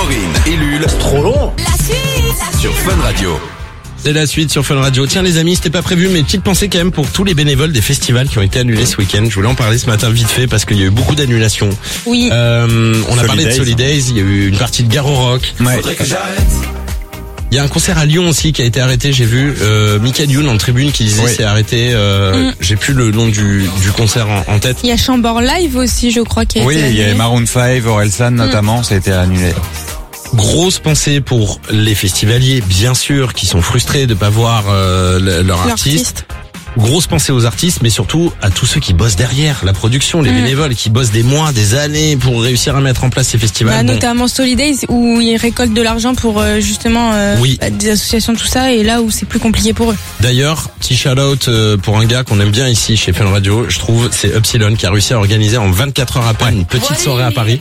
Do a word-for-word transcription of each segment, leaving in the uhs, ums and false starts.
Maureen et Lul. C'est trop long. La suite Sur Fun Radio. C'est la suite sur Fun Radio. Tiens les amis, c'était pas prévu, mais petite pensée quand même pour tous les bénévoles des festivals qui ont été annulés ce week-end. Je voulais en parler ce matin vite fait parce qu'il y a eu beaucoup d'annulations. Oui. Euh, on a Solidays. parlé de Solidays, il y a eu une partie de Garo Rock. Ouais. Il y a un concert à Lyon aussi qui a été arrêté, j'ai vu. Euh, Michael Youn en tribune qui disait Oui. c'est arrêté. Euh, Mm. J'ai plus le nom du, du concert en, en tête. Il y a Chambord Live aussi, je crois, qui a Oui, été il y avait annulé. Maroon cinq, Orelsan notamment, ça a été annulé. Grosse pensée pour les festivaliers, bien sûr, qui sont frustrés de pas voir euh, le- leur artiste. L'artiste. Grosse pensée aux artistes, mais surtout à tous ceux qui bossent derrière la production, les Mm. bénévoles qui bossent des mois, des années pour réussir à mettre en place ces festivals. Bah, Bon, notamment Solidays où ils récoltent de l'argent pour euh, justement euh, Oui. bah, des associations, tout ça, et là où c'est plus compliqué pour eux. D'ailleurs, petit shout-out euh, pour un gars qu'on aime bien ici chez Fun Radio, je trouve, c'est Upsilon qui a réussi à organiser en vingt-quatre heures à peine une petite soirée à Paris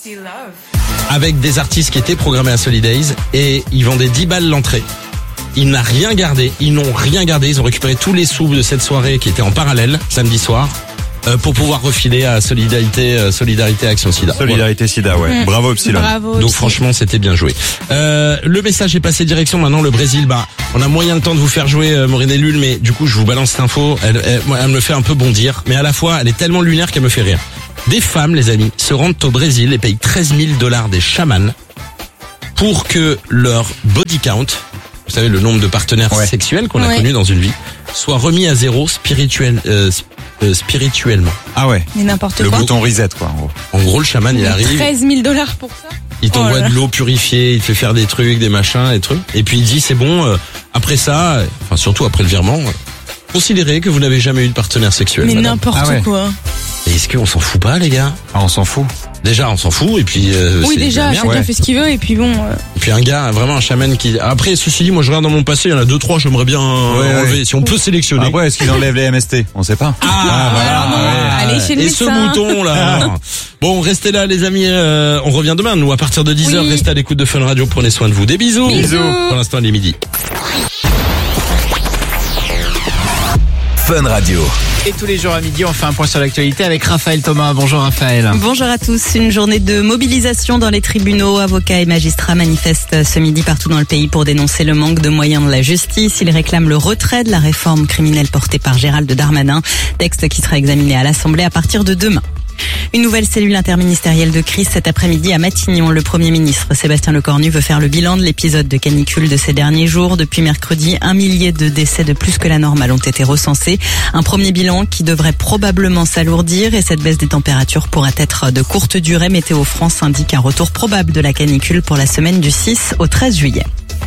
avec des artistes qui étaient programmés à Solidays et ils vendaient dix balles l'entrée. Il n'a rien gardé, ils n'ont rien gardé, ils ont récupéré tous les sous de cette soirée qui était en parallèle samedi soir euh, pour pouvoir refiler à Solidarité, euh, Solidarité Action Sida. Solidarité Sida, ouais. Mm. Bravo Epsilon. Bravo. Donc aussi. franchement, c'était bien joué. Euh, le message est passé direction maintenant le Brésil. Bah, on a moyen de temps de vous faire jouer euh, Maureen et Lul, mais du coup, je vous balance cette info. Elle, elle, moi, elle me fait un peu bondir, mais à la fois, elle est tellement lunaire qu'elle me fait rire. Des femmes, les amis, se rendent au Brésil et payent treize mille dollars des chamans pour que leur body count, vous savez, le nombre de partenaires Ouais. sexuels qu'on a Ouais. connus dans une vie, soit remis à zéro spirituel, euh, sp- euh, spirituellement. Ah ouais. Mais n'importe Le quoi. bouton reset, quoi, en gros. En gros, le chaman, il arrive. treize mille dollars pour ça. Il t'envoie Oh là là. de l'eau purifiée, il te fait faire des trucs, des machins, des trucs. Et puis il dit c'est bon, euh, après ça, euh, enfin surtout après le virement, euh, considérez que vous n'avez jamais eu de partenaire sexuel. Mais madame. n'importe Ah ouais. quoi. Et est-ce qu'on s'en fout pas les gars? Ah, on s'en fout. Déjà on s'en fout et puis euh, Oui, c'est de déjà, la merde. chacun ouais. fait ce qu'il veut, et puis bon. euh, Et puis un gars, vraiment un chaman qui... Après ceci dit, moi je regarde dans mon passé, il y en a deux trois, j'aimerais bien euh, Ouais, enlever. ouais. Si on peut sélectionner. Après, est-ce qu'ils enlèvent les M S T? On sait pas. Ah, voilà, alors non, allez chez le Et ce médecin. mouton là. Bon, restez là les amis, euh, on revient demain. Nous à partir de dix heures, Oui. restez à l'écoute de Fun Radio, prenez soin de vous. Des bisous. Bisous. Pour l'instant il est midi. Fun Radio. Et tous les jours à midi, on fait un point sur l'actualité avec Raphaël Thomas. Bonjour Raphaël. Bonjour à tous. Une journée de mobilisation dans les tribunaux. Avocats et magistrats manifestent ce midi partout dans le pays pour dénoncer le manque de moyens de la justice. Ils réclament le retrait de la réforme criminelle portée par Gérald Darmanin, texte qui sera examiné à l'Assemblée à partir de demain. Une nouvelle cellule interministérielle de crise cet après-midi à Matignon. Le Premier ministre Sébastien Lecornu veut faire le bilan de l'épisode de canicule de ces derniers jours. Depuis mercredi, un millier de décès de plus que la normale ont été recensés. Un premier bilan qui devrait probablement s'alourdir et cette baisse des températures pourrait être de courte durée. Météo France indique un retour probable de la canicule pour la semaine du six au treize juillet.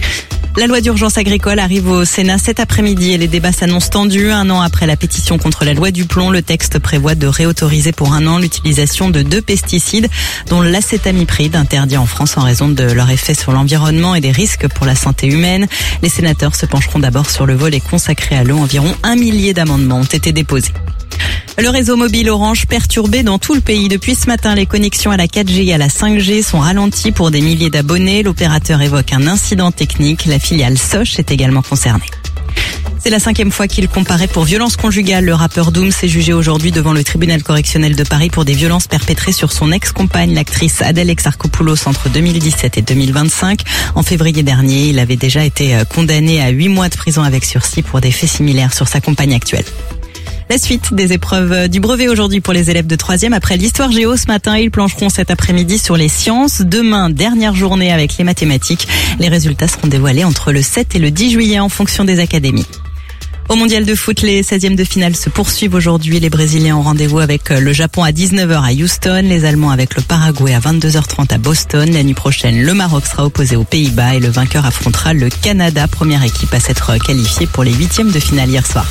La loi d'urgence agricole arrive au Sénat cet après-midi et les débats s'annoncent tendus. Un an après la pétition contre la loi du plomb, le texte prévoit de réautoriser pour un an l'utilisation de deux pesticides, dont l'acétamipride, interdit en France en raison de leur effet sur l'environnement et des risques pour la santé humaine. Les sénateurs se pencheront d'abord sur le volet consacré à l'eau. Environ un millier d'amendements ont été déposés. Le réseau mobile Orange perturbé dans tout le pays. Depuis ce matin, les connexions à la quatre G et à la cinq G sont ralenties pour des milliers d'abonnés. L'opérateur évoque un incident technique. La filiale Soch est également concernée. C'est la cinquième fois qu'il comparaît pour violence conjugale. Le rappeur Doom s'est jugé aujourd'hui devant le tribunal correctionnel de Paris pour des violences perpétrées sur son ex-compagne, l'actrice Adèle Exarchopoulos, entre deux mille dix-sept et deux mille vingt-cinq. En février dernier, il avait déjà été condamné à huit mois de prison avec sursis pour des faits similaires sur sa compagne actuelle. La suite des épreuves du brevet aujourd'hui pour les élèves de troisième. Après l'histoire géo ce matin, ils plancheront cet après-midi sur les sciences. Demain, dernière journée avec les mathématiques. Les résultats seront dévoilés entre le sept et le dix juillet en fonction des académies. Au mondial de foot, les seizièmes de finale se poursuivent aujourd'hui. Les Brésiliens ont rendez-vous avec le Japon à dix-neuf heures à Houston, les Allemands avec le Paraguay à vingt-deux heures trente à Boston. La nuit prochaine, le Maroc sera opposé aux Pays-Bas et le vainqueur affrontera le Canada, première équipe à s'être qualifiée pour les huitièmes de finale hier soir.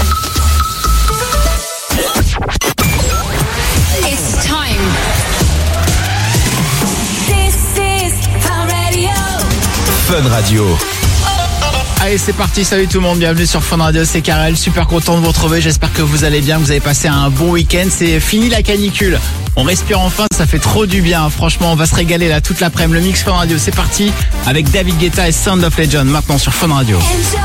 It's time. This is Fun Radio. Fun Radio. Allez, c'est parti. Salut tout le monde. Bienvenue sur Fun Radio. C'est Karel. Super content de vous retrouver. J'espère que vous allez bien, que vous avez passé un bon week-end. C'est fini la canicule. On respire enfin. Ça fait trop du bien. Franchement, on va se régaler là toute l'après-midi. Le mix Fun Radio, c'est parti avec David Guetta et Sound of Legend maintenant sur Fun Radio.